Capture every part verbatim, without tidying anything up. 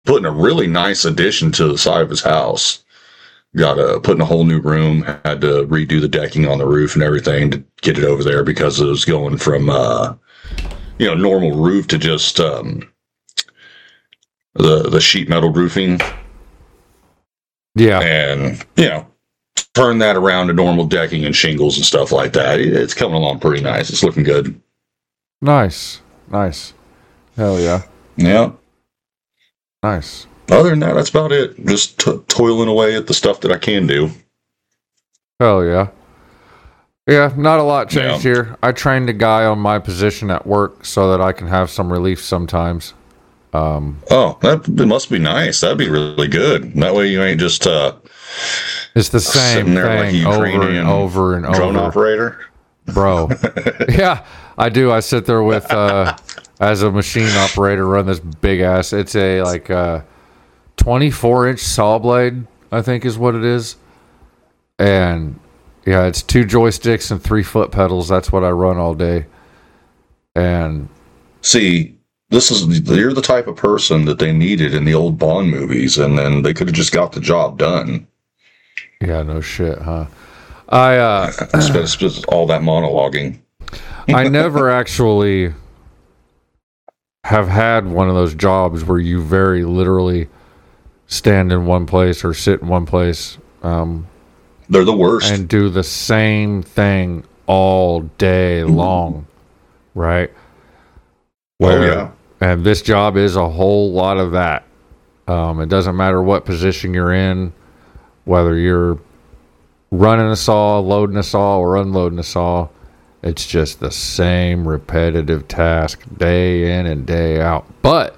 putting a really nice addition to the side of his house. Got to put in a whole new room. Had to redo the decking on the roof and everything to get it over there because it was going from uh, you know normal roof to just um, the the sheet metal roofing. Yeah, and you know turn that around to normal decking and shingles and stuff like that. It's coming along pretty nice. It's looking good. Nice, nice. Hell yeah. Yeah. Nice. Other than that, that's about it. Just t- toiling away at the stuff that I can do. Hell yeah. Yeah, not a lot changed yeah. here. I trained a guy on my position at work so that I can have some relief sometimes. Um, oh, that must be nice. That'd be really good. That way you ain't just uh, it's the same thing like over and over and over. Drone operator? Bro. Yeah, I do. I sit there with, uh, as a machine operator, run this big ass. It's a like uh twenty-four inch saw blade, I think is what it is. And yeah, it's two joysticks and three foot pedals. That's what I run all day. And see, this is you're the type of person that they needed in the old Bond movies, and then they could have just got the job done. Yeah, no shit, huh? I uh spent, spent all that monologuing. I never actually have had one of those jobs where you very literally stand in one place or sit in one place. Um, They're the worst. And do the same thing all day long, right? Where, oh, yeah. And this job is a whole lot of that. Um, it doesn't matter what position you're in, whether you're running a saw, loading a saw, or unloading a saw. It's just the same repetitive task day in and day out. But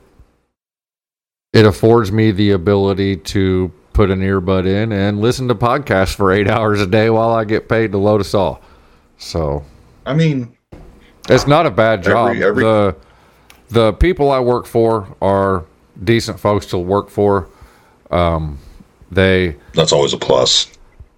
it affords me the ability to put an earbud in and listen to podcasts for eight hours a day while I get paid to load a saw. So, I mean, it's not a bad job. Every, every... The the people I work for are decent folks to work for. Um, they that's always a plus.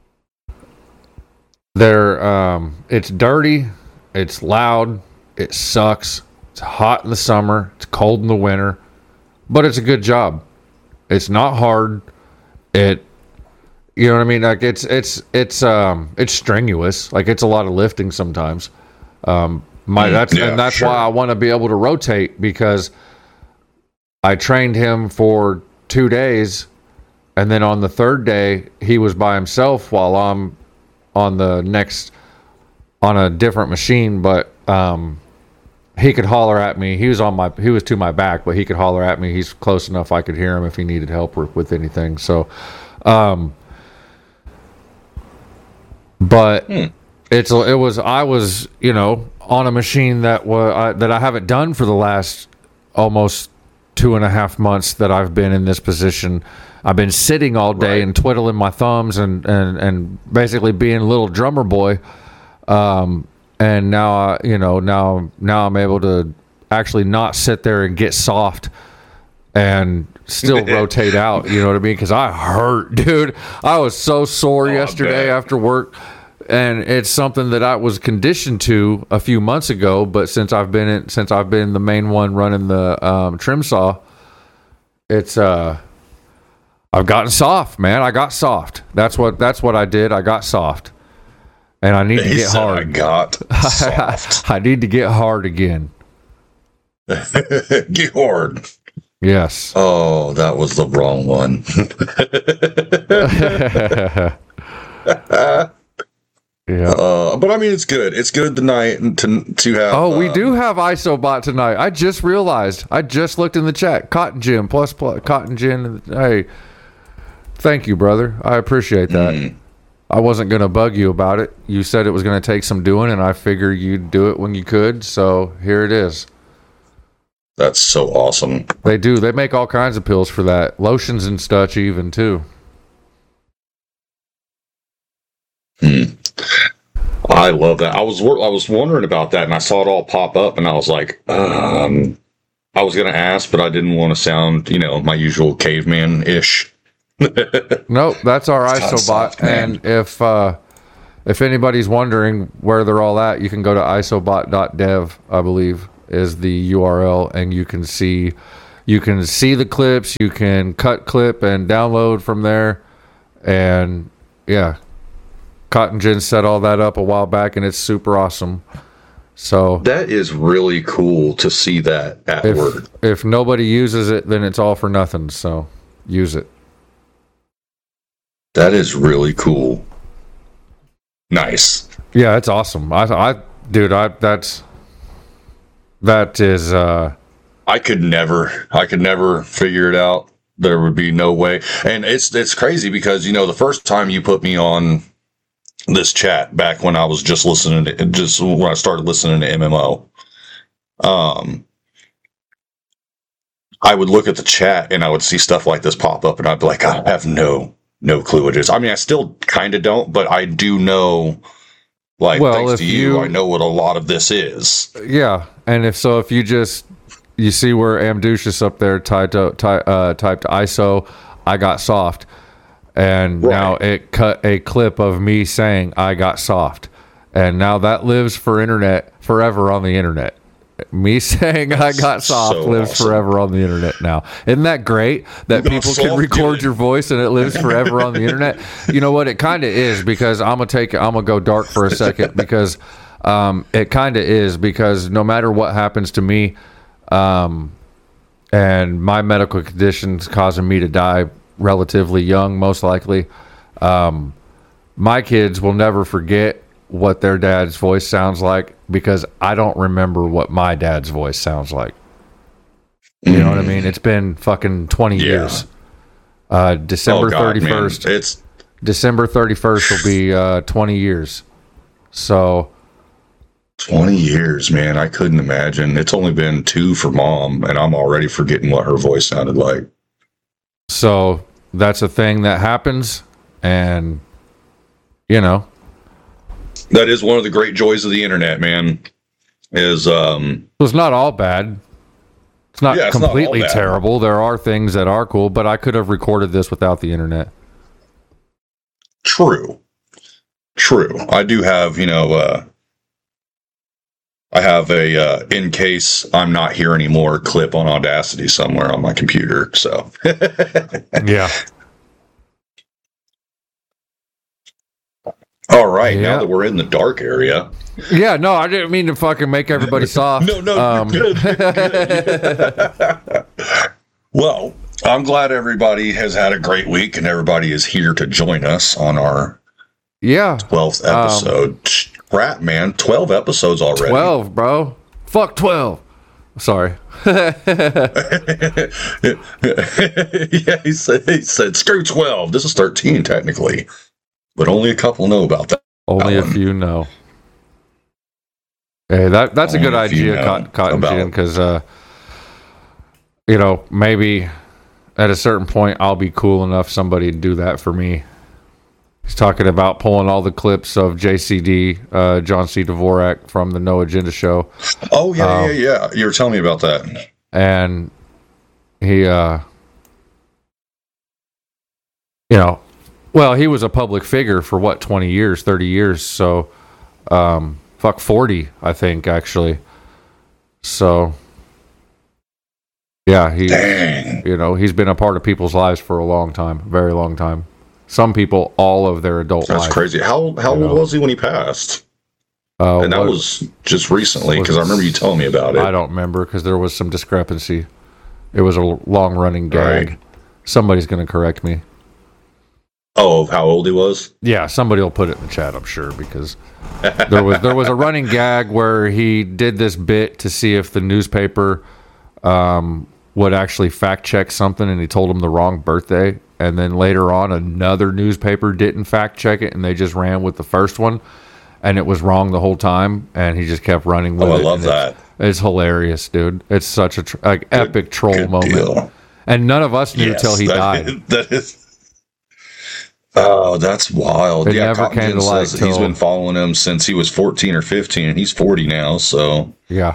They're um, it's dirty, it's loud, it sucks. It's hot in the summer, it's cold in the winter, but it's a good job. It's not hard. It, you know what I mean? Like it's it's it's um it's strenuous. Like it's a lot of lifting sometimes. Um, my that's yeah, and that's sure. why I want to be able to rotate, because I trained him for two days, and then on the third day he was by himself while I'm on the next on a different machine, but um he could holler at me. He was on my he was to my back, but he could holler at me. He's close enough I could hear him if he needed help with, with anything. So um but hmm. it's it was I was, you know, on a machine that was I, that I haven't done for the last almost two and a half months that I've been in this position. I've been sitting all day right. and twiddling my thumbs and, and, and basically being a little drummer boy. Um, and now, I, you know, now, now I'm able to actually not sit there and get soft and still rotate out. You know what I mean? Cause I hurt, dude. I was so sore oh, yesterday after work, and it's something that I was conditioned to a few months ago. But since I've been in, since I've been the main one running the, um, trim saw, it's, uh, I've gotten soft, man. I got soft. That's what that's what I did. I got soft. And I need he to get hard. I got soft. I need to get hard again. Get hard. Yes. Oh, that was the wrong one. Yeah. Uh, but I mean, it's good. It's good tonight to to have. Oh, we um, do have ISOBot tonight. I just realized. I just looked in the chat. Cotton Gin plus plus Cotton Gin. Hey, thank you, brother. I appreciate that. Mm. I wasn't gonna bug you about it. You said it was gonna take some doing, and I figure you'd do it when you could. So here it is. That's so awesome. They do. They make all kinds of pills for that. Lotions and stuff even too. Hmm. I love that. I was I was wondering about that, and I saw it all pop up, and I was like, um, I was going to ask, but I didn't want to sound, you know, my usual caveman-ish. Nope, that's our ISOBot. And if uh, if anybody's wondering where they're all at, you can go to isobot dot dev, I believe, is the U R L, and you can see you can see the clips, you can cut clip and download from there. And yeah, Cotton Gin set all that up a while back, and it's super awesome. So that is really cool to see that at if, work. If nobody uses it, then it's all for nothing. So use it. That is really cool. Nice. Yeah, it's awesome. I, I, dude, I that's that is. uh I could never. I could never figure it out. There would be no way. And it's it's crazy because, you know, the first time you put me on this chat back when I was just listening to just when I started listening to M M O, um, I would look at the chat and I would see stuff like this pop up, and I'd be like, I have no no clue what it is. I mean, I still kind of don't, but I do know. Like, well, thanks if to you, you, I know what a lot of this is. Yeah, and if so, if you just you see where Amducius up there typed uh, ty, uh, typed I S O, I got soft. And right. Now it cut a clip of me saying I got soft. And now that lives for internet forever on the internet. Me saying That's I got soft so lives awesome. Forever on the internet now. Isn't that great that people can record your voice and it lives forever on the internet? You know what? It kind of is, because I'm going to take I'm going to go dark for a second because um, it kind of is, because no matter what happens to me um, and my medical conditions causing me to die relatively young, most likely, um, my kids will never forget what their dad's voice sounds like, because I don't remember what my dad's voice sounds like. You mm. know what I mean? It's been fucking twenty yeah. years. Uh, December oh, God, thirty-first. Man. It's December thirty-first will be uh, twenty years. So twenty years, man. I couldn't imagine. It's only been two for Mom, and I'm already forgetting what her voice sounded like. So that's a thing that happens, and you know, that is one of the great joys of the internet, man. Is um, it's not all bad. It's not yeah, it's completely not terrible. There are things that are cool, but I could have recorded this without the internet. True, true. I do have, you know, uh, I have a uh, in case I'm not here anymore clip on Audacity somewhere on my computer. So yeah. All right, yeah. Now that we're in the dark area. Yeah, no, I didn't mean to fucking make everybody soft. no, no, um, you're good, you're good. Well, I'm glad everybody has had a great week and everybody is here to join us on our yeah twelfth episode. Um, Crap, man, twelve episodes already. Twelve, bro. Fuck twelve. Sorry. Yeah, he said, he said, screw twelve. This is thirteen, technically. But only a couple know about that. Only that a few know. Hey, that that's only a good a idea, Cotton, Cotton Gin, because, uh, you know, maybe at a certain point I'll be cool enough somebody to do that for me. He's talking about pulling all the clips of J C D, uh, John C. Dvorak from the No Agenda Show. Oh, yeah, um, yeah, yeah. You were telling me about that. And he, uh, you know, well, he was a public figure for what, twenty years, thirty years. So, um, fuck, forty, I think, actually. So, yeah, he, Dang. you know, he's been a part of people's lives for a long time, very long time. Some people, all of their adult That's life. That's crazy. How how old know? was he when he passed? Uh, and that what, was just recently, because I remember you telling me about it. I don't remember, because there was some discrepancy. It was a long-running gag. Right. Somebody's going to correct me. Oh, how old he was? Yeah, somebody will put it in the chat, I'm sure, because there was there was a running gag where he did this bit to see if the newspaper um, would actually fact-check something, and he told him the wrong birthday. And then later on, another newspaper didn't fact check it, and they just ran with the first one, and it was wrong the whole time. And he just kept running with oh, it. I love that. It's, it's hilarious, dude. It's such a tr- like good, epic troll good moment, deal. And none of us knew yes, till he that died. Is, that is. Oh, that's wild. It yeah, never Cotton came to light. Says he's been following him since he was fourteen or fifteen, and he's forty now. So yeah,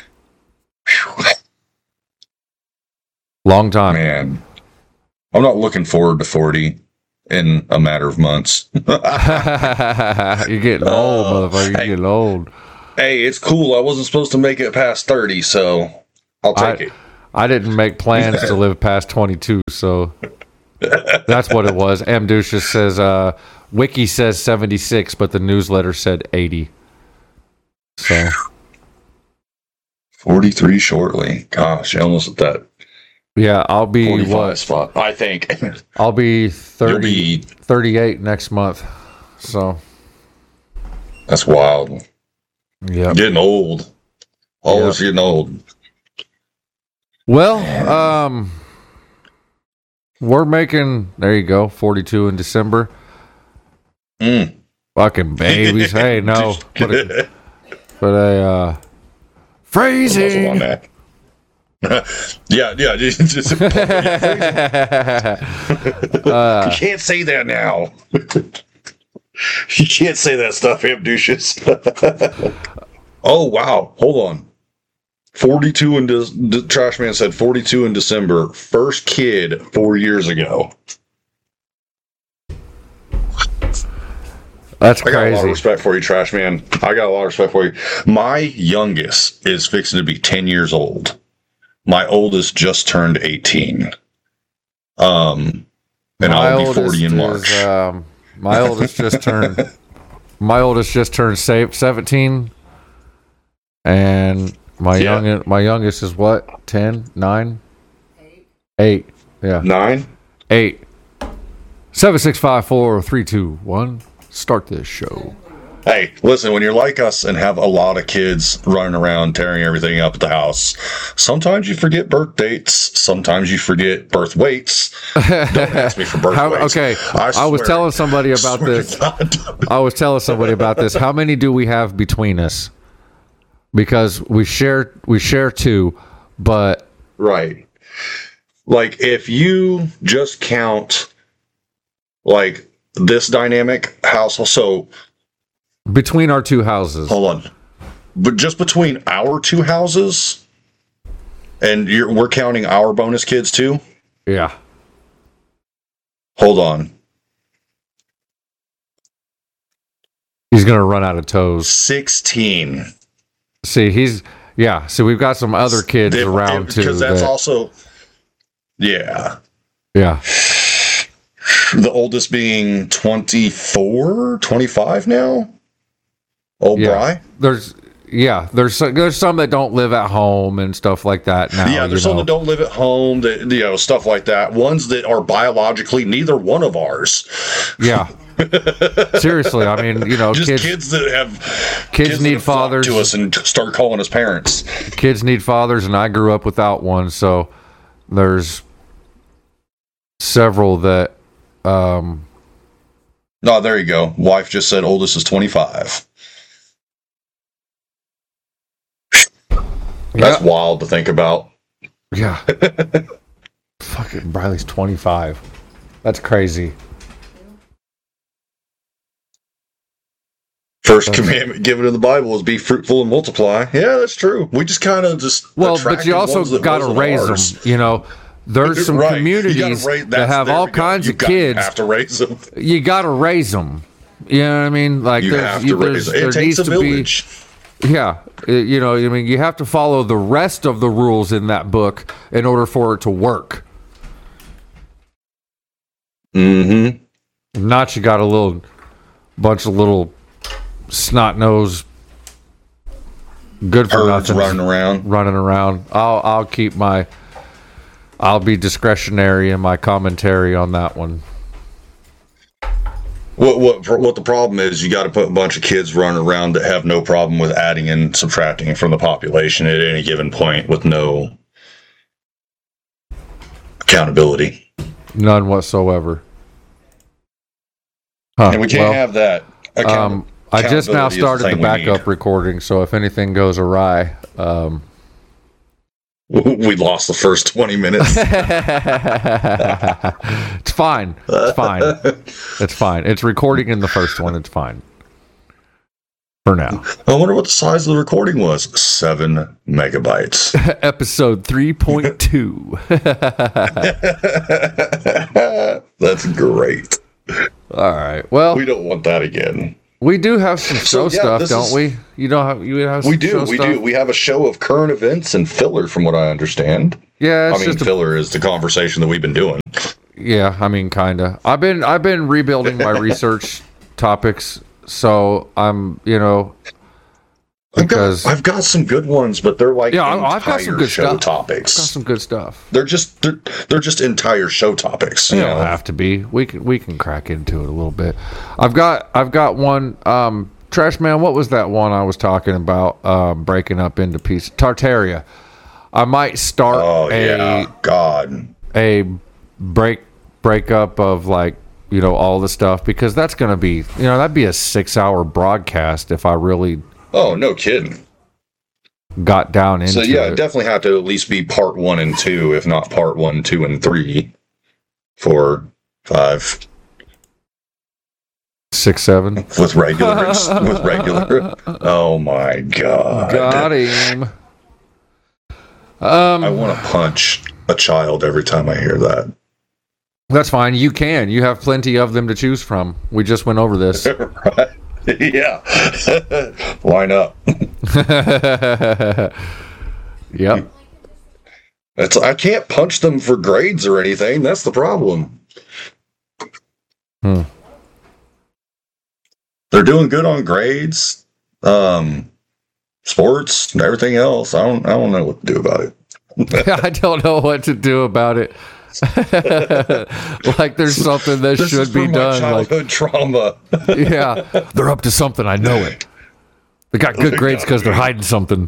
long time, man. I'm not looking forward to forty in a matter of months. You're getting old, uh, motherfucker. You're hey, getting old. Hey, it's cool. I wasn't supposed to make it past thirty, so I'll take I, it. I didn't make plans to live past twenty-two, so that's what it was. Amducius says, uh, Wiki says seventy-six, but the newsletter said eighty. So forty-three shortly. Gosh, almost at that. Yeah, I'll be what? Spot, I think. I'll be thirty, be thirty-eight next month. So that's wild. Yeah, getting old. Always yep. getting old. Well, um, we're making. There you go, forty-two in December. Mm. Fucking babies. Hey, no, but a, but a uh, phrasing. yeah, yeah. Just, uh, you can't say that now. You can't say that stuff, Amducius. Oh wow! Hold on. Forty-two in De- De- Trashman said forty-two in December. First kid four years ago. That's I got crazy. a lot of respect for you, Trashman. I got a lot of respect for you. My youngest is fixing to be ten years old. My oldest just turned eighteen. Um, and my I'll be forty in March. Is, um, my oldest just turned. My oldest just turned seventeen, and my yeah. young my youngest is what? ten, nine, eight, eight. Yeah, nine, eight. Seven, six, five, four, three, two, one. Start this show. Hey, listen, when you're like us and have a lot of kids running around tearing everything up at the house, sometimes you forget birth dates. Sometimes you forget birth weights. Don't ask me for birth How, weights. Okay, I, I was telling somebody about this. I was telling somebody about this. How many do we have between us? Because we share we share two, but right. Like if you just count like this dynamic house, so between our two houses. Hold on. But just between our two houses, and you're, we're counting our bonus kids too? Yeah. Hold on. He's going to run out of toes. sixteen. See, he's, yeah. So we've got some other kids if, around if, too. Because that's that, also, yeah. Yeah. The oldest being twenty-four, twenty-five now? Old yeah. Bry? There's yeah, there's there's some that don't live at home and stuff like that now. Yeah, there's some know. that don't live at home, that you know, stuff like that. Ones that are biologically neither one of ours. Yeah. Seriously, I mean, you know, just kids, kids that have kids, kids need that have fathers to us and start calling us parents. Kids need fathers, and I grew up without one, so there's several that um no, there you go. Wife just said oldest is twenty-five. That's yeah. wild to think about. Yeah. Fucking Briley's twenty-five. That's crazy. First that's... commandment given in the Bible is be fruitful and multiply. Yeah, that's true. We just kind of just well, but you also got to raise ours. them. You know, there's some right. communities raise, that have all kinds of kids. You have to raise them. You got to raise them. You know what I mean? Like you there's, have to you, raise them. It there takes needs a to village. Be, Yeah, you know, I mean, you have to follow the rest of the rules in that book in order for it to work. Mm-hmm. Not you got a little bunch of little snot nose, good for nothing running around. Running around. I'll I'll keep my. I'll be discretionary in my commentary on that one. What what what the problem is? You got to put a bunch of kids running around that have no problem with adding and subtracting from the population at any given point with no accountability, none whatsoever. Huh. And we can't well, have that. Account- um, I just now started the, the backup recording, so if anything goes awry, um, we lost the first twenty minutes. It's fine. It's fine. It's fine. It's recording in the first one. It's fine. For now. I wonder what the size of the recording was. Seven megabytes. Episode three point two. That's great. All right. Well, we don't want that again. We do have some show So, yeah, stuff, this don't is- we? You don't have you have some We do, show we stuff? do. We have a show of current events and filler, from what I understand. Yeah, it's I mean, just a, filler is the conversation that we've been doing. yeah. I mean, kinda. I've been I've been rebuilding my research topics, so I'm you know I've because got, I've got some good ones, but they're like yeah, I- entire I've got some good show stuff. topics. I've got some good stuff. They're just they're, they're just entire show topics. They You don't know? have to be. We can we can crack into it a little bit. I've got I've got one. Um, Trash Man, what was that one I was talking about? Um, breaking up into pieces. Tartaria. I might start Oh a yeah, God. a break breakup of like you know all the stuff because that's gonna be you know that'd be a six hour broadcast if I really Oh, no kidding. got down into So yeah, it it. definitely have to at least be part one and two, if not part one, two, and three, four, five, Six seven. with regular with regular. Oh my God. Got him. I Um, want to punch a child every time I hear that. that's fine. You can. You have plenty of them to choose from. We just went over this. Right? Yeah. Line up. Yep. It's, I can't punch them for grades or anything. That's the problem. Hmm. They're doing good on grades, um, sports, and everything else. I don't. I don't know what to do about it. I don't know what to do about it. Like there's something that This is should be from my done. Like, childhood trauma. yeah, they're up to something. I know it. They got good grades because they're hiding something.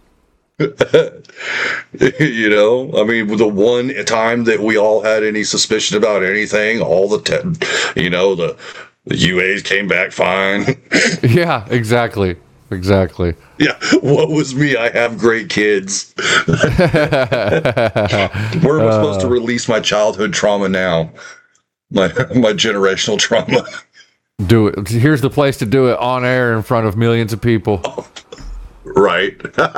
You know, I mean, the one time that we all had any suspicion about anything, all the, te- you know, the, the U As came back fine. Yeah, exactly, exactly. Yeah, what was me? I have great kids. Where am I supposed to release my childhood trauma now? My my generational trauma. Do it. Here's the place to do it on air in front of millions of people. Right.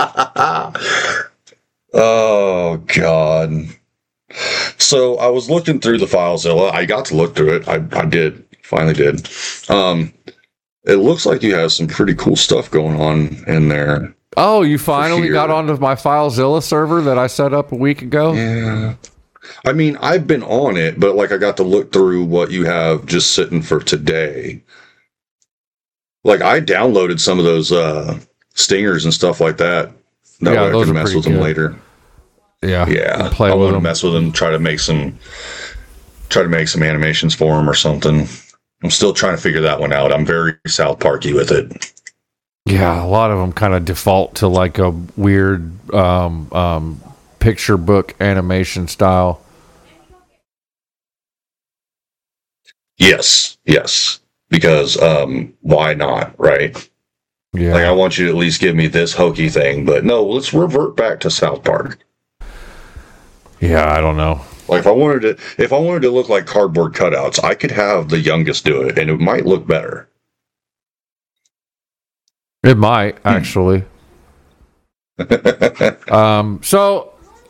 Oh God. So I was looking through the FileZilla. I got to look through it. I, I did. Finally did. Um, it looks like you have some pretty cool stuff going on in there. Oh, you finally here. got onto my FileZilla server that I set up a week ago? Yeah. I mean, I've been on it, but like I got to look through what you have just sitting for today. Like I downloaded some of those uh, stingers and stuff like that. That Yeah, way I those can are mess pretty with them good. later. Yeah. Yeah, Play I with want to them. mess with them. Try to make some, try to make some animations for them or something. I'm still trying to figure that one out. I'm very South Parky with it. Yeah, a lot of them kind of default to like a weird um, um, picture book animation style. Yes, yes, because um, why not, right? Yeah. Like I want you to at least give me this hokey thing, but no, let's revert back to South Park. Yeah, I don't know. Like if I wanted to, if I wanted to look like cardboard cutouts, I could have the youngest do it, and it might look better. It might actually. um, so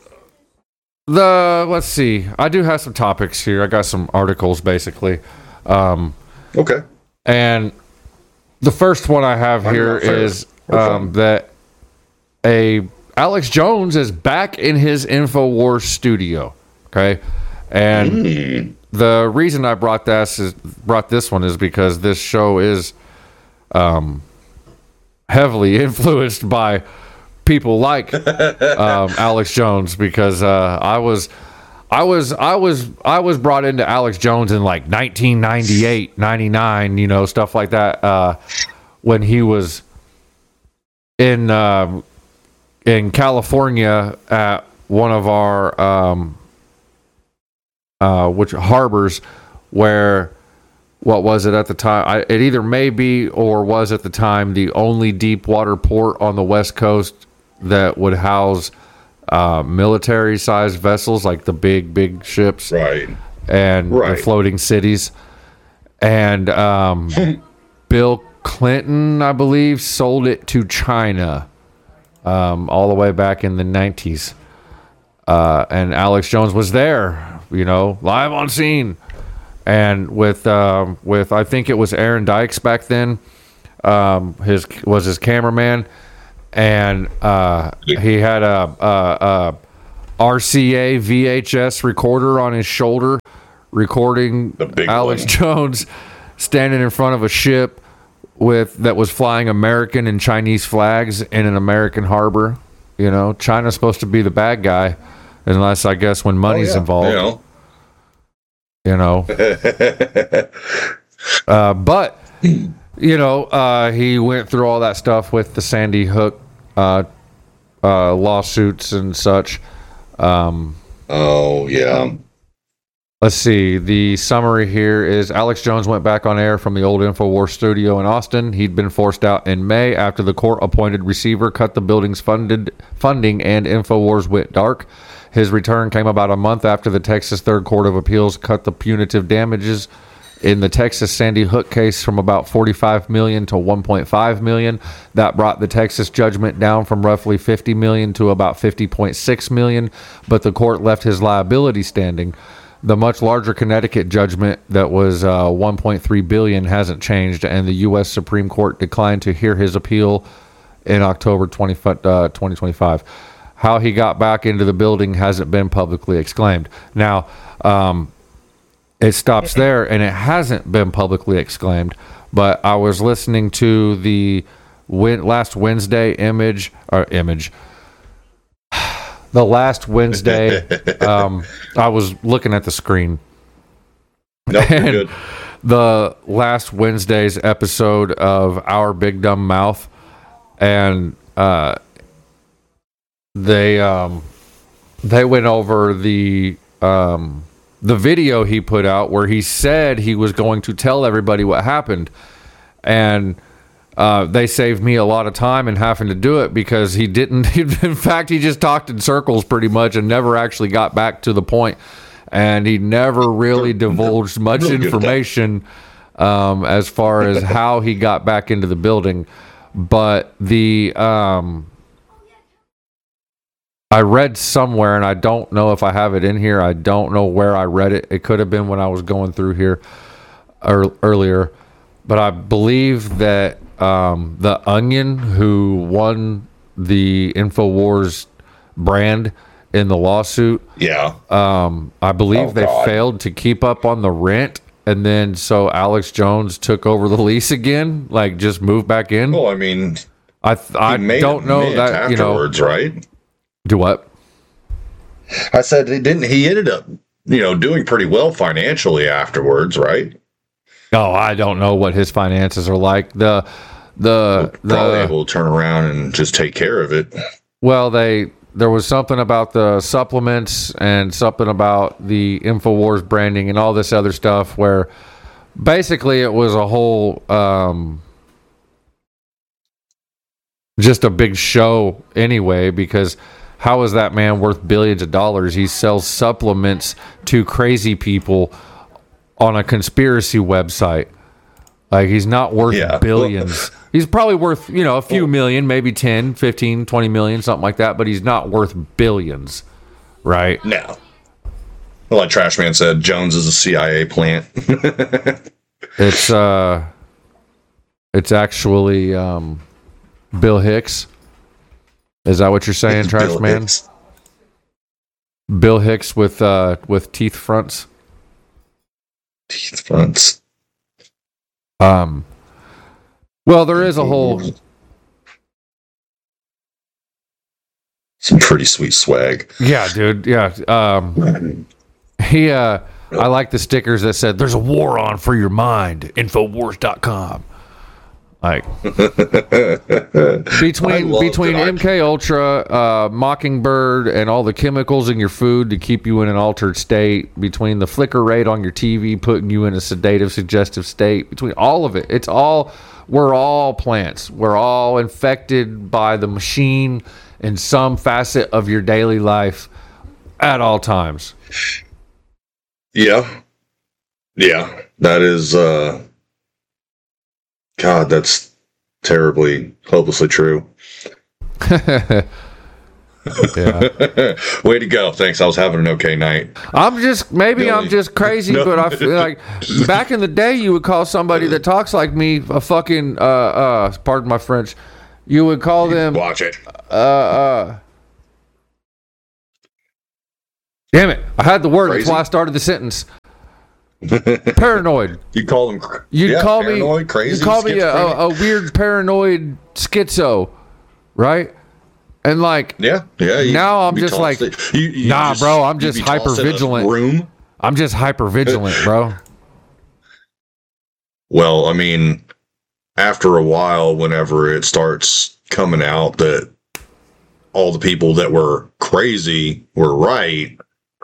the let's see. I do have some topics here. I got some articles basically. Um, Okay. and the first one I have I'm here not fair. is Or fun. um, that a Alex Jones is back in his InfoWars studio. Okay, and Mm. the reason I brought this is brought this one is because this show is um, heavily influenced by people like um, Alex Jones because uh, I was I was I was I was brought into Alex Jones in like nineteen ninety-eight, ninety-nine, you know, stuff like that uh, when he was in uh, in California at one of our um, uh, which harbors where what was it at the time? I, it either may be or was at the time the only deep water port on the West Coast that would house uh, military-sized vessels, like the big, big ships Right. and Right. the floating cities. And um, Bill Clinton, I believe, sold it to China um, all the way back in the nineties. Uh, and Alex Jones was there, you know, live on scene. And with, um, with I think it was Aaron Dykes back then, um, his was his cameraman, and uh, he had a, a, a R C A V H S recorder on his shoulder, recording The big Alex one. Jones standing in front of a ship with that was flying American and Chinese flags in an American harbor. You know, China's supposed to be the bad guy, unless I guess when money's Oh, yeah. involved. You know. You know, uh, but you know, uh, he went through all that stuff with the Sandy Hook uh, uh, lawsuits and such. Um, Oh, yeah. Let's see. The summary here is Alex Jones went back on air from the old InfoWars studio in Austin. He'd been forced out in May after the court-appointed receiver cut the building's funded funding and InfoWars went dark. His return came about a month after the Texas Third Court of Appeals cut the punitive damages in the Texas Sandy Hook case from about forty-five million dollars to one point five million dollars. That brought the Texas judgment down from roughly fifty million dollars to about fifty point six million dollars, but the court left his liability standing. The much larger Connecticut judgment that was uh, one point three billion dollars hasn't changed, and the U S Supreme Court declined to hear his appeal in October twenty, uh, twenty twenty-five. How he got back into the building hasn't been publicly exclaimed. Now, um, it stops there, and it hasn't been publicly exclaimed, but I was listening to the win- last Wednesday image, or image, the last Wednesday, um, I was looking at the screen. Nope, you're And good. the last Wednesday's episode of Our Big Dumb Mouth, and uh, they um, they went over the um, the video he put out where he said he was going to tell everybody what happened, and uh, they saved me a lot of time in having to do it because he didn't. In fact, he just talked in circles pretty much and never actually got back to the point. And he never really divulged much Really good information um, as far as how he got back into the building. But the um, I read somewhere, and I don't know if I have it in here. I don't know where I read it. It could have been when I was going through here er- earlier. But I believe that um, the Onion, who won the InfoWars brand in the lawsuit, Yeah. um, I believe Oh, they God. failed to keep up on the rent, and then so Alex Jones took over the lease again, like just moved back in. Well, I mean, I th- I he made don't it- know made it that you know. afterwards, right? Do what? I said he didn't. He ended up, you know, doing pretty well financially afterwards, right? Oh, I don't know what his finances are like. The the Probably the able to turn around and just take care of it. well, they there was something about the supplements and something about the InfoWars branding and all this other stuff where basically it was a whole um, just a big show anyway, because how is that man worth billions of dollars? He sells supplements to crazy people on a conspiracy website. Like, he's not worth Yeah. billions. He's probably worth, you know, a few million, maybe ten, fifteen, twenty million, something like that, but he's not worth billions, right? No. Well, like Trash Man said, Jones is a C I A plant. It's uh it's actually um Bill Hicks. Is that what you're saying, Trash Bill Man? Hicks. Bill Hicks with uh with teeth fronts. Teeth fronts. Um well, there is a whole Some pretty sweet swag. yeah, dude. Yeah. Um he uh I like the stickers that said there's a war on for your mind, infowars dot com. Like between love between that I- M K Ultra, uh, Mockingbird, and all the chemicals in your food to keep you in an altered state, between the flicker rate on your T V putting you in a sedative, suggestive state, between all of it, it's all we're all plants. We're all infected by the machine in some facet of your daily life at all times. Yeah. Yeah. That is, uh, God, that's terribly, hopelessly true. Yeah. Way to go. Thanks. I was having an okay night. I'm just, maybe No, I'm just crazy, no. but I feel like back in the day, you would call somebody that talks like me a fucking, uh, uh, pardon my French, you would call them, Watch it. uh, uh, damn it. I had the word. Crazy? That's why I started the sentence. Paranoid. You call them. You'd yeah, call paranoid, me, crazy. you call me a, a, a weird paranoid schizo, right? And like, Yeah, yeah. You, now I'm you just toss like, it- you, you nah, just- bro, I'm you just be tossed in a hyper-vigilant. Room. I'm just hyper vigilant, bro. Well, I mean, after a while, whenever it starts coming out that all the people that were crazy were right,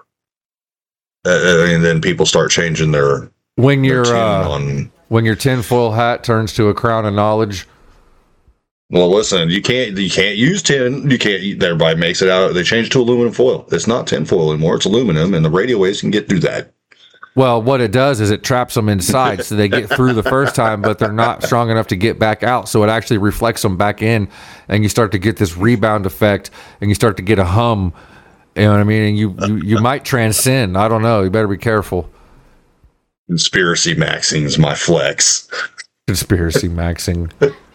uh, and then people start changing their, When their your tune uh, on. when your tinfoil hat turns to a crown of knowledge. Well, listen, you can't you can't use tin. You can't. Everybody makes it out. They change it to aluminum foil. It's not tin foil anymore. It's aluminum, and the radio waves can get through that. Well, what it does is it traps them inside, so they get through the first time, but they're not strong enough to get back out. So it actually reflects them back in, and you start to get this rebound effect, and you start to get a hum. You know what I mean? And you you, you might transcend. I don't know. You better be careful. Conspiracy maxing's my flex. Conspiracy maxing.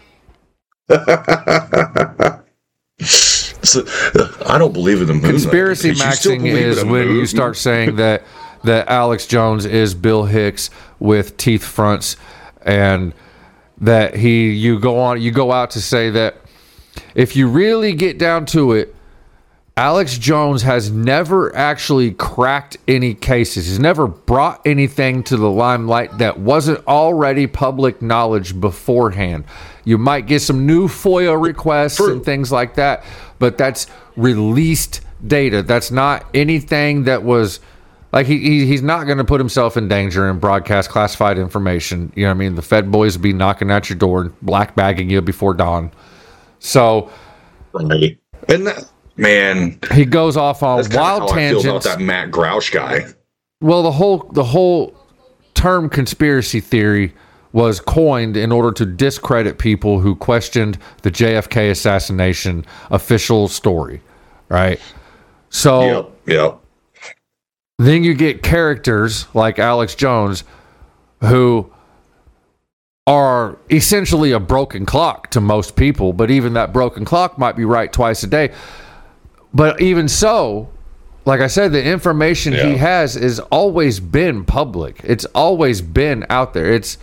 So, I don't believe in the moon. Conspiracy You still maxing believe in is a when moon? you start saying that that Alex Jones is Bill Hicks with teeth fronts, and that he you go on you go out to say that if you really get down to it, Alex Jones has never actually cracked any cases. He's never brought anything to the limelight that wasn't already public knowledge beforehand. You might get some new FOIA requests True. and things like that, but that's released data. That's not anything that was like he, he he's not going to put himself in danger and broadcast classified information. You know what I mean? The Fed boys will be knocking at your door and black bagging you before dawn. So Right. And that, man, he goes off on that's kinda wild how I feel about tangents. that Matt Grouch guy. Well, the whole the whole term conspiracy theory was coined in order to discredit people who questioned the J F K assassination official story, right? So Yep, yep. then you get characters like Alex Jones who are essentially a broken clock to most people, but even that broken clock might be right twice a day. But even so, like I said, the information Yeah. he has has always been public. It's always been out there. It's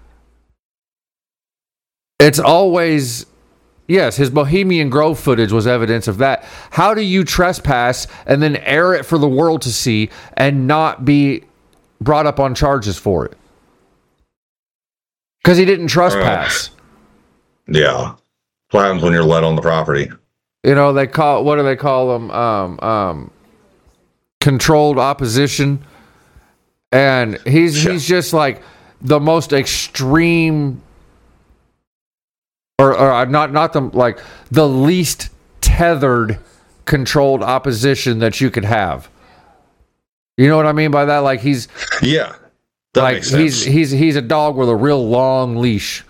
it's always, yes, his Bohemian Grove footage was evidence of that. How do you trespass and then air it for the world to see and not be brought up on charges for it? Because he didn't trespass. Yeah. What happens when you're let on the property? You know, they call, what do they call them? Um, um, controlled opposition. And he's Yeah. he's just like the most extreme, or, or not not the like the least tethered controlled opposition that you could have. You know what I mean by that? Like he's Yeah. That like makes sense. he's he's he's a dog with a real long leash.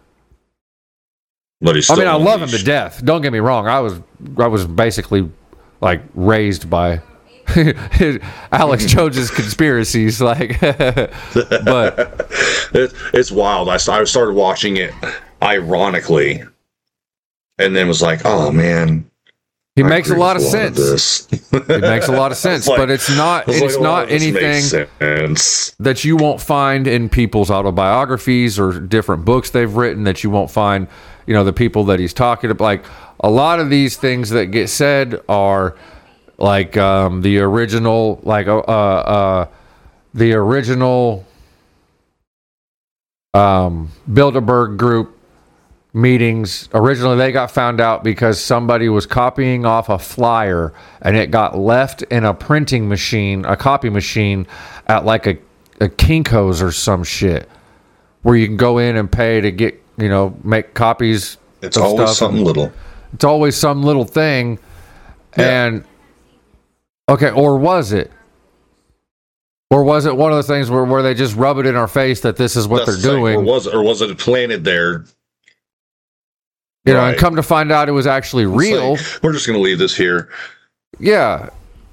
But he's I still mean, I on love him leash. to death. Don't get me wrong. I was I was basically like raised by Alex Jones's conspiracies. Like, but It, it's wild. I, st- I started watching it ironically, and then was like, "Oh man, he I makes a agree lot of with sense. this." It makes a lot of sense, like- but it's not. I was It's like, "A lot not of this anything makes sense." that you won't find in people's autobiographies or different books they've written, that you won't find, you know, the people that he's talking about. Like a lot of these things that get said are like um, the original, like uh, uh, the original um, Bilderberg group meetings. Originally, they got found out because somebody was copying off a flyer and it got left in a printing machine, a copy machine at like a, a Kinko's or some shit, where you can go in and pay to get, you know, make copies. It's of always stuff. something little. It's always some little thing. Yeah. And okay, or was it? Or was it one of those things where, where they just rub it in our face that this is what That's they're the thing. doing? or was or was it planted there You know, right. and come to find out it was actually real. Like, we're just going to leave this here. Yeah.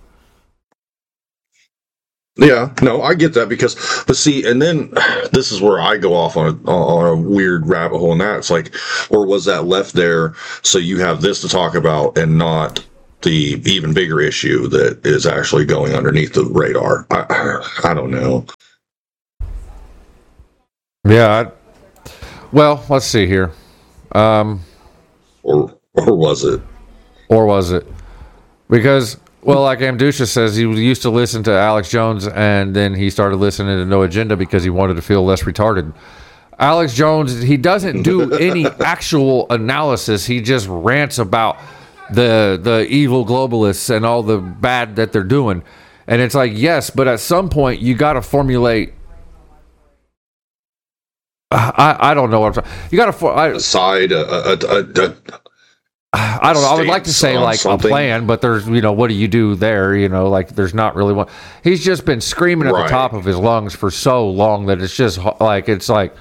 Yeah, no, I get that because, but see, and then this is where I go off on a, on a weird rabbit hole, and that's like, or was that left there so you have this to talk about and not the even bigger issue that is actually going underneath the radar? I, I don't know. Yeah. I, well, let's see here. Um, or or was it? Or was it? Because, well, like Amdusha says, he used to listen to Alex Jones, and then he started listening to No Agenda because he wanted to feel less retarded. Alex Jones, he doesn't do any actual analysis. He just rants about the the evil globalists and all the bad that they're doing. And it's like, yes, but at some point you got to formulate. I, I don't know what I'm saying. You got to decide a, a, a, a I don't know. I would like to say like something. A plan, but there's, you know, what do you do there? You know, like there's not really one. He's just been screaming at right. the top of his lungs for so long that it's just like, it's like,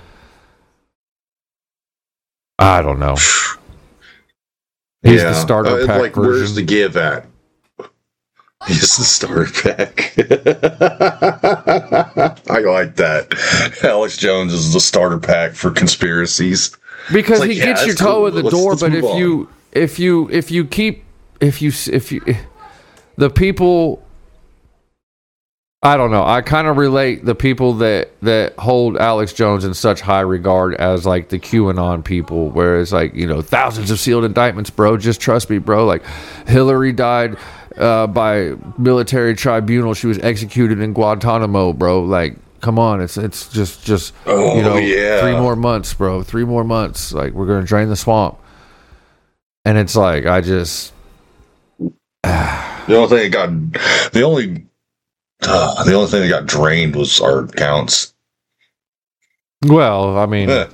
I don't know. He's yeah. the starter uh, pack like, version. Where's the give at? He's the starter pack. I like that. Alex Jones is the starter pack for conspiracies. Because like, he yeah, gets your toe cool. in the let's, door, let's but if on. you if you if you keep if you if you the people, I don't know. I kind of relate the people that that hold Alex Jones in such high regard as like the QAnon people, where it's like, you know, thousands of sealed indictments, bro. Just trust me, bro. Like Hillary died uh, by military tribunal. She was executed in Guantanamo, bro. Like, come on, it's it's just just oh, you know, yeah. three more months, bro. Three more months. Like, we're gonna drain the swamp. And it's like, I just the only thing that got the only uh, the only thing that got drained was our accounts. Well, I mean, yeah,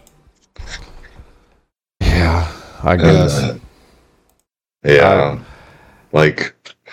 yeah I guess. Uh, yeah, I, like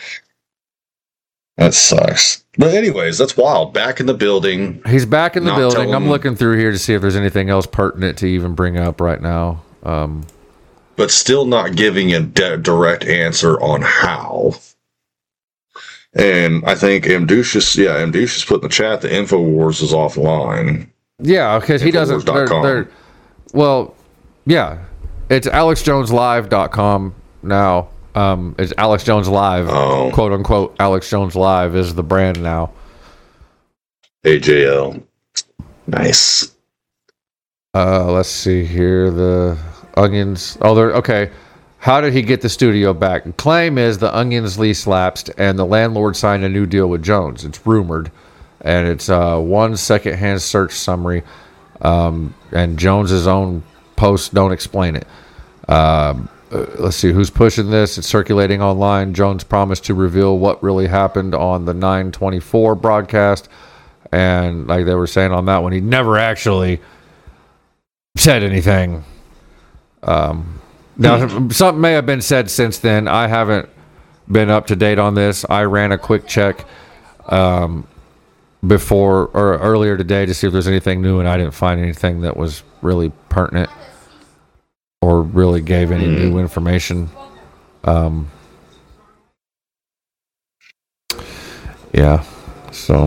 that sucks. But anyways, that's wild. Back in the building. He's back in the building. telling, I'm looking through here to see if there's anything else pertinent to even bring up right now. Um, but still not giving a de- direct answer on how. And I think Amducius, yeah, Amducius put in the chat the InfoWars is offline. Yeah, because he doesn't. They're, they're, well, yeah, it's alex jones live dot com now. Um, it's Alex Jones Live, oh. quote unquote. Alex Jones Live is the brand now. A J L, nice. Uh, let's see here. The Onions. Oh, they're okay. How did he get the studio back? The claim is the Onions lease lapsed and the landlord signed a new deal with Jones. It's rumored, and it's uh, one second-hand search summary, um, and Jones's own posts don't explain it. Um, Uh, let's see who's pushing this. It's circulating online. Jones promised to reveal what really happened on the nine twenty-four broadcast, and like they were saying on that one, he never actually said anything. Um, now, something may have been said since then. I haven't been up to date on this. I ran a quick check um, before or earlier today to see if there's anything new, and I didn't find anything that was really pertinent or really gave any mm. new information. Um, yeah, so.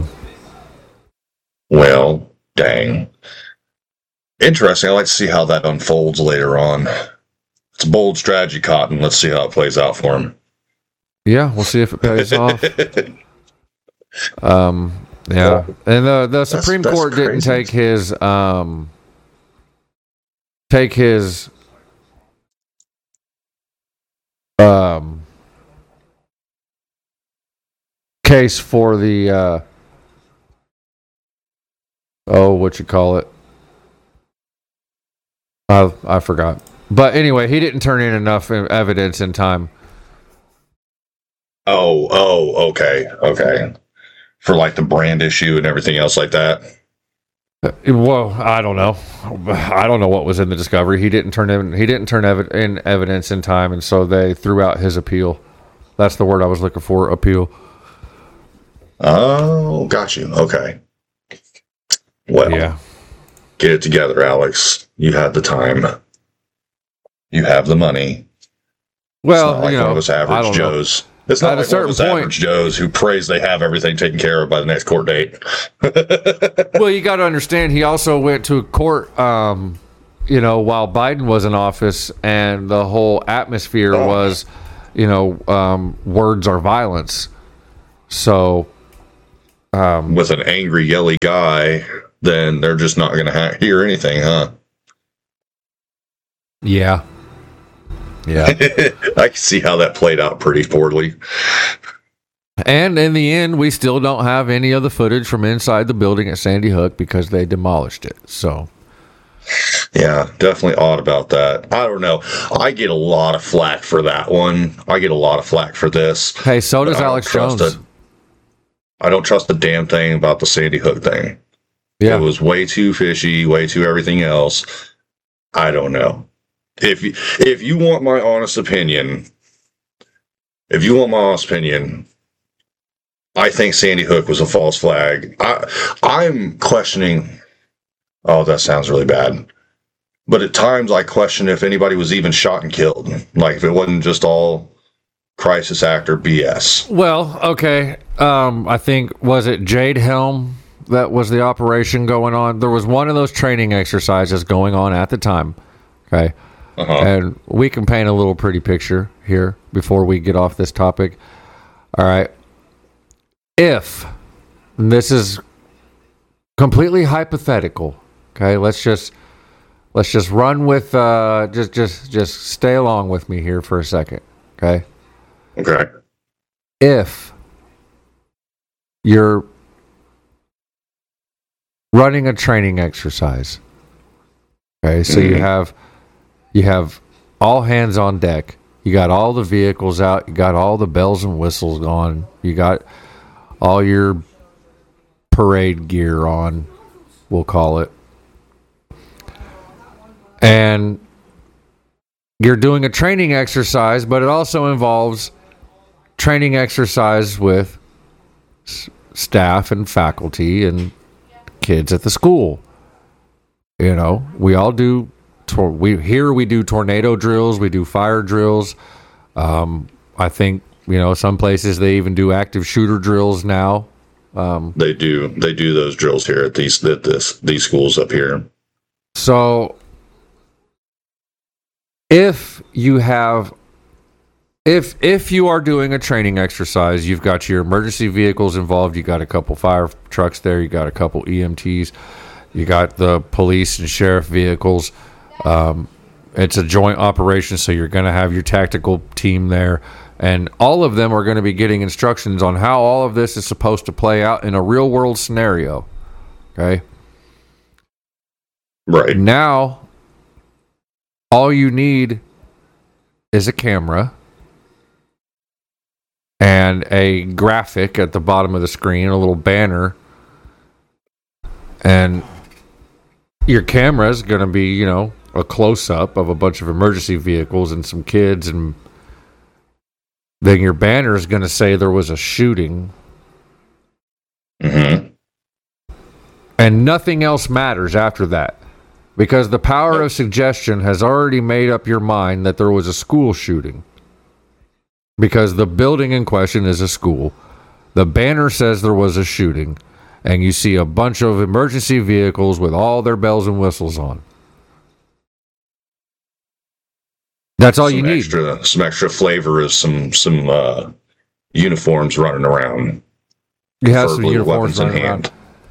Well, dang. Interesting. I'd like to see how that unfolds later on. It's a bold strategy, Cotton. Let's see how it plays out for him. Yeah, we'll see if it pays off. Um, yeah. And the, the Supreme that's, that's Court crazy. Didn't take his... Um, take his... Um, case for the uh, oh, what you call it? I I forgot. But anyway, he didn't turn in enough evidence in time. Oh, oh, okay, okay. For like the brand issue and everything else like that. Well, I don't know. I don't know what was in the discovery. He didn't turn in. He didn't turn ev- in evidence in time, and so they threw out his appeal. That's the word I was looking for. Appeal. Oh, got you. Okay. Well, yeah. Get it together, Alex. You had the time. You have the money. Well, it's not like you know, one of those average Joes. Know. It's not At like one of those point, average Joes who praise they have everything taken care of by the next court date. Well, you got to understand, he also went to court, um, you know, while Biden was in office, and the whole atmosphere oh. was, you know, um, words are violence. So, um, with an angry, yelly guy, then they're just not going to ha- hear anything, huh? Yeah. Yeah. I can see how that played out pretty poorly. And in the end, we still don't have any of the footage from inside the building at Sandy Hook because they demolished it. So, yeah, definitely odd about that. I don't know. I get a lot of flack for that one. I get a lot of flack for this. Hey, so does Alex Jones. A, I don't trust a damn thing about the Sandy Hook thing. Yeah. It was way too fishy, way too everything else. I don't know. If you, if you want my honest opinion, if you want my honest opinion, I think Sandy Hook was a false flag. I, I'm questioning. Oh, that sounds really bad. But at times I question if anybody was even shot and killed. Like if it wasn't just all crisis act or B S. Well, okay. Um, I think, was it Jade Helm that was the operation going on? There was one of those training exercises going on at the time. Okay. Uh-huh. And we can paint a little pretty picture here before we get off this topic. All right. If, and this is completely hypothetical, okay, let's just let's just run with uh, just just just stay along with me here for a second, okay? Okay. If you're running a training exercise, okay, so mm-hmm. you have you have all hands on deck. You got all the vehicles out. You got all the bells and whistles on. You got all your parade gear on, we'll call it. And you're doing a training exercise, but it also involves training exercise with s- staff and faculty and kids at the school. You know, we all do, tor- we here we do tornado drills, we do fire drills. Um, I think, you know, some places they even do active shooter drills now. Um, they do. They do those drills here at these at this these schools up here. So, if you have, if if you are doing a training exercise, you've got your emergency vehicles involved. You got a couple fire trucks there. You got a couple E M Ts. You got the police and sheriff vehicles. Um, it's a joint operation, so you're going to have your tactical team there. And all of them are going to be getting instructions on how all of this is supposed to play out in a real world scenario. Okay. Right. Now, all you need is a camera and a graphic at the bottom of the screen, a little banner. And your camera is going to be, you know, a close up of a bunch of emergency vehicles and some kids, and then your banner is going to say there was a shooting. Mm-hmm. And nothing else matters after that. Because the power of suggestion has already made up your mind that there was a school shooting. Because the building in question is a school. The banner says there was a shooting. And you see a bunch of emergency vehicles with all their bells and whistles on. That's all some you need. Extra, some extra flavor is some some uh, uniforms running around. You have some uniforms running around.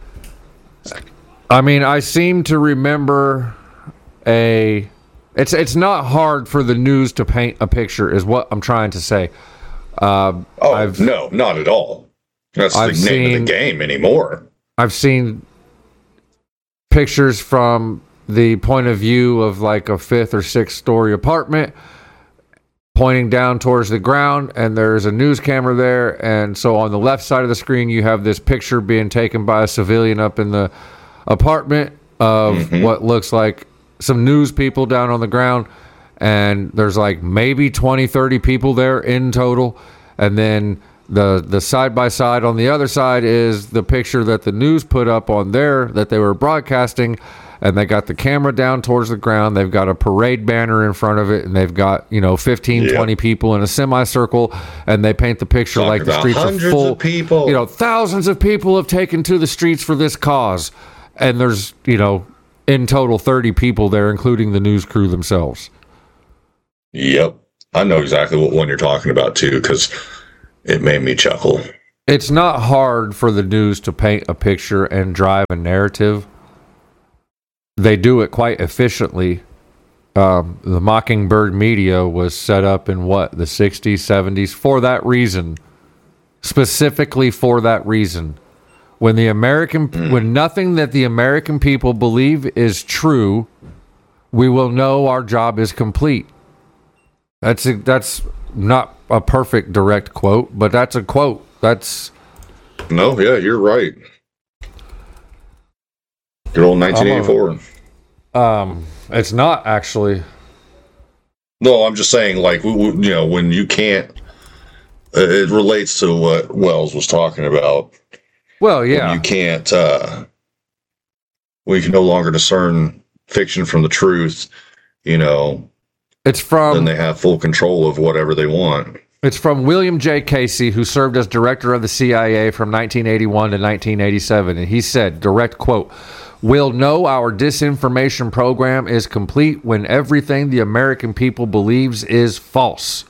I mean, I seem to remember a. It's it's not hard for the news to paint a picture, is what I'm trying to say. Uh, oh I've, no, not at all. That's I've the name seen, of the game anymore. I've seen pictures from the point of view of like a fifth or sixth story apartment pointing down towards the ground, and there's a news camera there, and so on the left side of the screen you have this picture being taken by a civilian up in the apartment of mm-hmm. what looks like some news people down on the ground, and there's like maybe twenty, thirty people there in total, and then The the side by side on the other side is the picture that the news put up on there that they were broadcasting, and they got the camera down towards the ground. They've got a parade banner in front of it, and they've got, you know, fifteen, yep. twenty people in a semicircle, and they paint the picture Talking like the streets are full. Of people. You know, thousands of people have taken to the streets for this cause, and there's, you know, in total thirty people there, including the news crew themselves. Yep, I know exactly what one you're talking about too, because it made me chuckle. It's not hard for the news to paint a picture and drive a narrative. They do it quite efficiently. Um, the Mockingbird media was set up in what, the sixties, seventies, for that reason. Specifically for that reason. When the American, mm. when nothing that the American people believe is true, we will know our job is complete. That's a, that's not a perfect direct quote, but that's a quote. That's no, yeah, you're right. Good old nineteen eighty-four. Um, it's not actually. No, I'm just saying, like, you know, when you can't, it relates to what Wells was talking about. Well, yeah. When you can't, uh, we can no longer discern fiction from the truth, you know. It's from. Then they have full control of whatever they want. It's from William J. Casey, who served as director of the C I A from nineteen eighty-one to nineteen eighty-seven. And he said, direct quote, "We'll know our disinformation program is complete when everything the American people believes is false."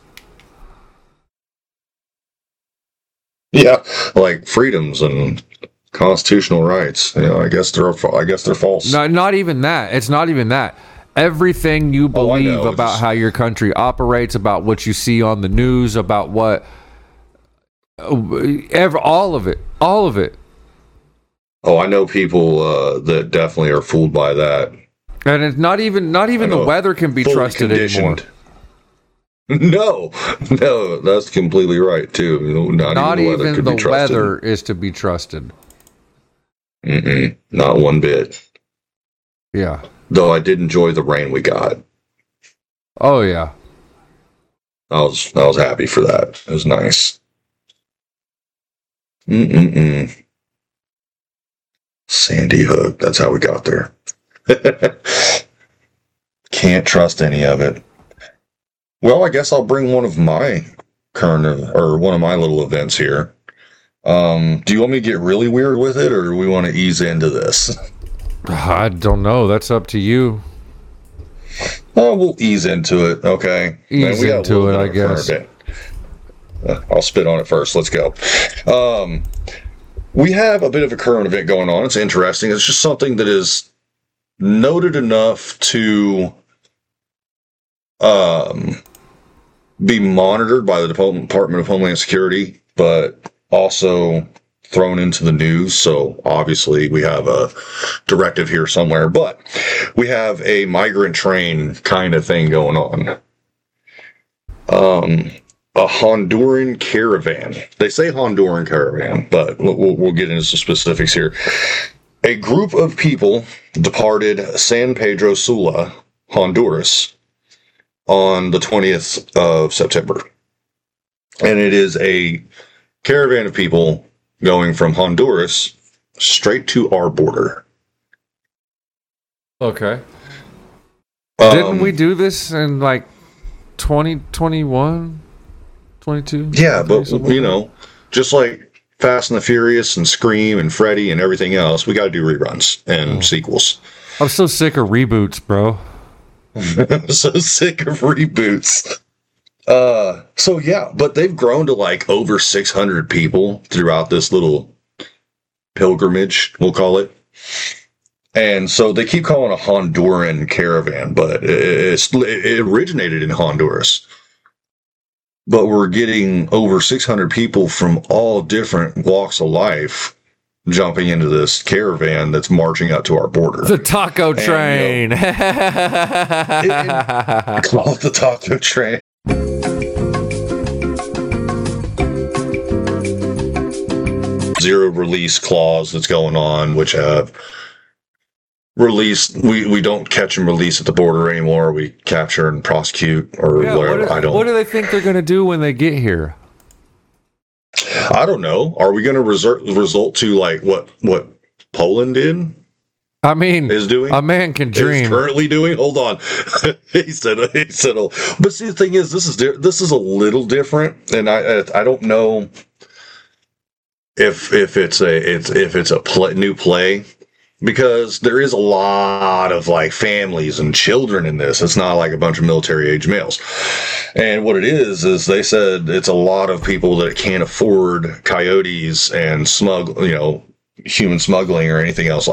Yeah, like freedoms and constitutional rights. You know, I guess they're I guess they're false. No, not even that. It's not even that. Everything you believe oh, about just... how your country operates, about what you see on the news, about what, ever, all of it, all of it. Oh, I know people uh, that definitely are fooled by that. And it's not even not even the weather can be trusted anymore. No, no, that's completely right too. Not, not even the weather, even could the be trusted. weather is to be trusted. Mm-mm, not one bit. Yeah. Though I did enjoy the rain we got. Oh yeah. I was I was happy for that. It was nice. Mm-mm-mm. Sandy Hook. That's how we got there. Can't trust any of it. Well, I guess I'll bring one of my current or one of my little events here. Um, do you want me to get really weird with it, or do we want to ease into this? I don't know. That's up to you. Oh, we'll ease into it. Okay. Ease Man, into it, I guess. Uh, I'll spit on it first. Let's go. Um, we have a bit of a current event going on. It's interesting. It's just something that is noted enough to um, be monitored by the Department of Homeland Security, but also thrown into the news. So obviously we have a directive here somewhere, but we have a migrant train kind of thing going on. Um, a Honduran caravan. They say Honduran caravan, but we'll, we'll get into some specifics here. A group of people departed San Pedro Sula, Honduras, on the twentieth of September. And it is a caravan of people going from Honduras straight to our border. Okay. Um, Didn't we do this in like twenty twenty-one, twenty-two? Yeah, but, you know, just like Fast and the Furious and Scream and Freddy and everything else, we got to do reruns and oh. sequels. I'm so sick of reboots, bro. I'm so sick of reboots. Uh, so yeah, but they've grown to like over six hundred people throughout this little pilgrimage, we'll call it. And so they keep calling it a Honduran caravan, but it's, it originated in Honduras. But we're getting over six hundred people from all different walks of life jumping into this caravan that's marching out to our border. The taco train. And, you know, it, it, call it the taco train. Zero release clause that's going on, which have released. We, we don't catch and release at the border anymore. We capture and prosecute or yeah, whatever. What do, I don't. What do they think they're going to do when they get here? I don't know. Are we going to resort result to like what what Poland did? I mean, is doing a man can dream. Is currently doing. Hold on, he said. He said. Oh. But see, the thing is, this is di- this is a little different, and I I, I don't know if if it's a it's if it's a play, new play, because there is a lot of like families and children in this. It's not like a bunch of military age males. And what it is is they said it's a lot of people that can't afford coyotes and smuggle, you know, human smuggling or anything else